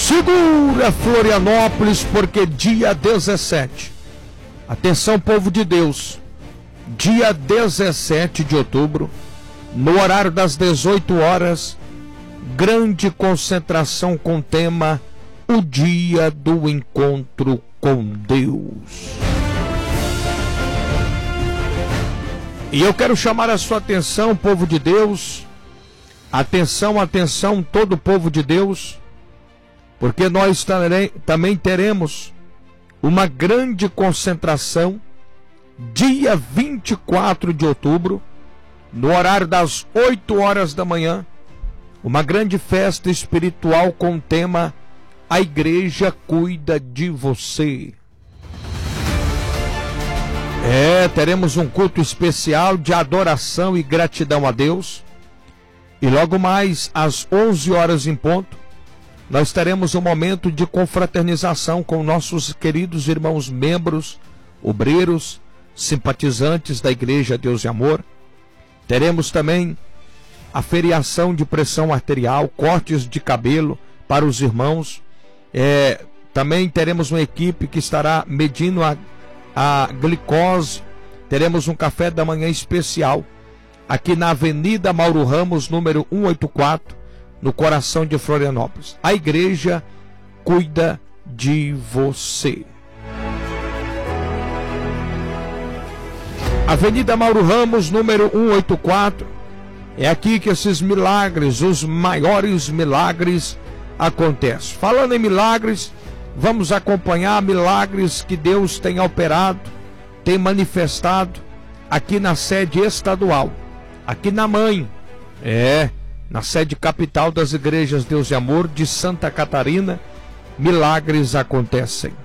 Segura Florianópolis, porque dia 17, atenção povo de Deus, dia 17 de outubro, no horário das 18 horas, grande concentração com o tema O Dia do Encontro com Deus. E eu quero chamar a sua atenção, povo de Deus, atenção, atenção, todo o povo de Deus, porque nós também teremos uma grande concentração, dia 24 de outubro, no horário das 8 horas da manhã, uma grande festa espiritual com o tema A Igreja Cuida de Você. Teremos um culto especial de adoração e gratidão a Deus. E logo mais, às 11 horas em ponto, nós teremos um momento de confraternização com nossos queridos irmãos membros, obreiros, simpatizantes da Igreja Deus e Amor. Teremos também a feriação de pressão arterial, cortes de cabelo para os irmãos. Também teremos uma equipe que estará medindo a glicose. Teremos um café da manhã especial aqui na Avenida Mauro Ramos, número 184, no coração de Florianópolis. A igreja cuida de você. Avenida Mauro Ramos, número 184. É aqui que esses milagres, os maiores milagres, acontecem. Falando em milagres, vamos acompanhar milagres que Deus tem operado, tem manifestado aqui na sede estadual, aqui na Mãe, na sede capital das Igrejas Deus e Amor de Santa Catarina. Milagres acontecem.